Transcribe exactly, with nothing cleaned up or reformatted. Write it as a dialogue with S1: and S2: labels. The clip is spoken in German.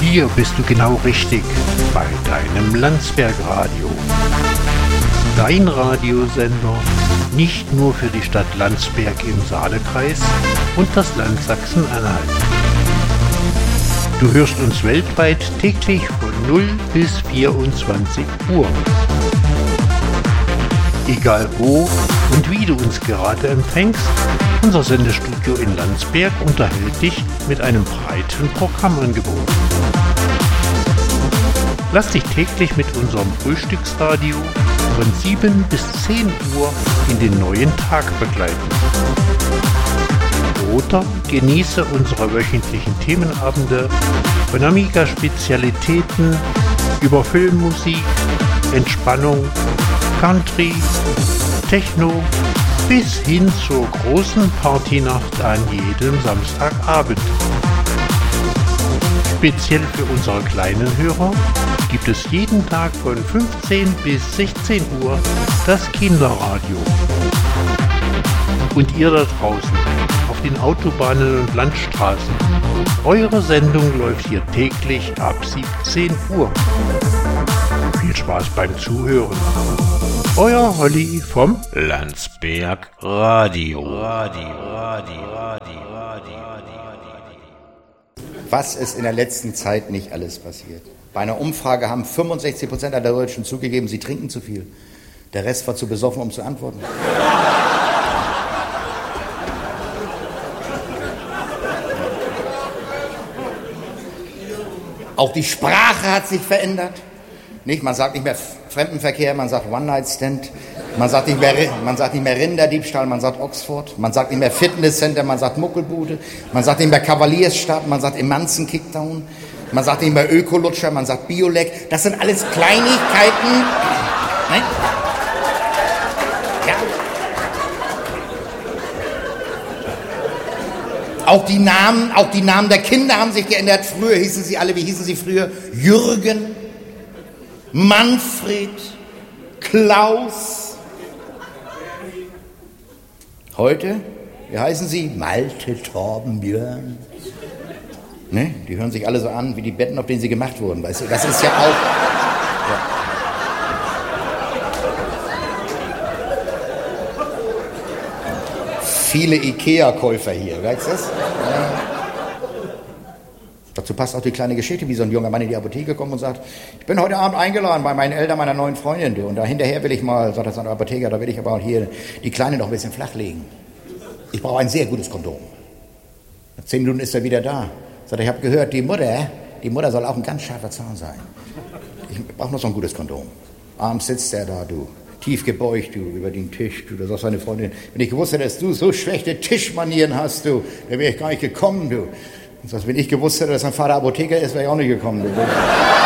S1: Hier bist du genau richtig, bei deinem Landsberg-Radio. Dein Radiosender, nicht nur für die Stadt Landsberg im Saalekreis und das Land Sachsen-Anhalt. Du hörst uns weltweit täglich von null bis vierundzwanzig Uhr. Egal wo und wie du uns gerade empfängst, unser Sendestudio in Landsberg unterhält dich mit einem breiten Programmangebot. Lass dich täglich mit unserem Frühstücksradio von sieben bis zehn Uhr in den neuen Tag begleiten. Oder genieße unsere wöchentlichen Themenabende von Amiga-Spezialitäten über Filmmusik, Entspannung, Country, Techno bis hin zur großen Partynacht an jedem Samstagabend. Speziell für unsere kleinen Hörer gibt es jeden Tag von fünfzehn bis sechzehn Uhr das Kinderradio. Und ihr da draußen auf den Autobahnen und Landstraßen, eure Sendung läuft hier täglich ab siebzehn Uhr. Viel Spaß beim Zuhören. Euer Holly vom Landsberg Radio. Radio, Radio, Radio, Radio, Radio.
S2: Was ist in der letzten Zeit nicht alles passiert? Bei einer Umfrage haben fünfundsechzig Prozent der Deutschen zugegeben, sie trinken zu viel. Der Rest war zu besoffen, um zu antworten. Auch die Sprache hat sich verändert. Nicht, man sagt nicht mehr Fremdenverkehr, man sagt One-Night-Stand. Man sagt nicht mehr, man sagt nicht mehr Rinderdiebstahl, man sagt Oxford. Man sagt nicht mehr Fitnesscenter, man sagt Muckelbude. Man sagt nicht mehr Kavaliersstadt, man sagt Emanzen-Kickdown. Man sagt nicht mehr Ökolutscher, man sagt Biolek. Das sind alles Kleinigkeiten. Nein? Ja. Auch die Namen, auch die Namen der Kinder haben sich geändert. Früher hießen sie alle, wie hießen sie früher? Jürgen, Manfred, Klaus. Heute, wie heißen sie? Malte, Torben, Björn. Ne? Die hören sich alle so an, wie die Betten, auf denen sie gemacht wurden. Weißt du? Das ist ja auch... Ja. Viele Ikea-Käufer hier, weißt du das? Ja. Dazu passt auch die kleine Geschichte, wie so ein junger Mann in die Apotheke kommt und sagt, ich bin heute Abend eingeladen bei meinen Eltern meiner neuen Freundin. Und da hinterher will ich mal, sagt er zu einer Apotheker, da will ich aber hier die Kleine noch ein bisschen flach legen. Ich brauche ein sehr gutes Kondom. Nach zehn Minuten ist er wieder da. Sagt er, ich habe gehört, die Mutter, die Mutter soll auch ein ganz scharfer Zahn sein. Ich brauche noch so ein gutes Kondom. Abends sitzt er da, du, tief gebeugt, du, über den Tisch, du, da sagt seine Freundin, wenn ich gewusst hätte, dass du so schlechte Tischmanieren hast, du, dann wäre ich gar nicht gekommen, du. Und sagt, wenn ich gewusst hätte, dass sein Vater Apotheker ist, wäre ich auch nicht gekommen, du.